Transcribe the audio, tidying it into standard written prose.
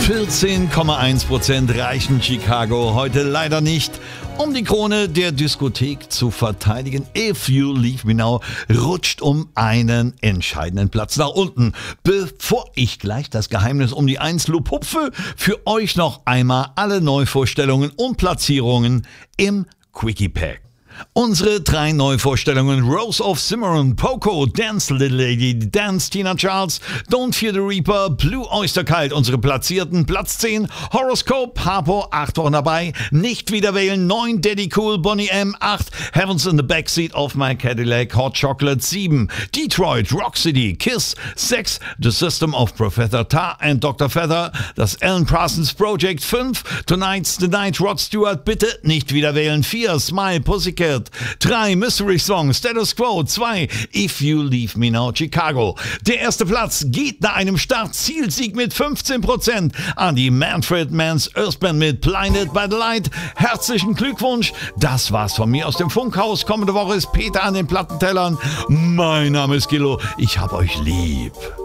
14,1% reichen Chicago heute leider nicht, um die Krone der Diskothek zu verteidigen. If You Leave Me Now rutscht um einen entscheidenden Platz nach unten. Bevor ich gleich das Geheimnis um die 1 lupupfe, für euch noch einmal alle Neuvorstellungen und Platzierungen im Quickie Pack. Unsere 3 Neuvorstellungen: Rose of Cimarron, Poco, Dance Little Lady, Dance Tina Charles, Don't Fear the Reaper, Blue Oyster Cult. Unsere Platzierten: Platz 10, Horoscope, Harpo, 8 Wochen dabei, nicht wieder wählen, 9, Daddy Cool, Boney M, 8, Heaven's in the Backseat of My Cadillac, Hot Chocolate, 7, Detroit, Rock City, Kiss, 6, The System of Professor Tar and Dr. Feather, das Alan Parsons Project, 5, Tonight's the Night, Rod Stewart, bitte nicht wieder wählen, 4, Smile, Pussycat, 3, Mystery Song, Status Quo, 2, If You Leave Me Now, Chicago. Der erste Platz geht nach einem Start-Zielsieg mit 15% an die Manfred Mann's Earth Band mit Blinded by the Light. Herzlichen Glückwunsch. Das war's von mir aus dem Funkhaus. Kommende Woche ist Peter an den Plattentellern. Mein Name ist Gillo. Ich hab euch lieb.